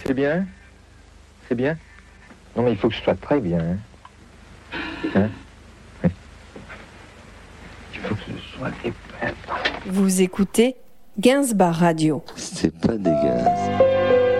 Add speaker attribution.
Speaker 1: C'est bien? C'est bien? Non, mais il faut que ce soit très bien. Hein? Oui. Il faut que ce soit...
Speaker 2: Vous écoutez Gainsbar Radio.
Speaker 3: C'est pas des gaz.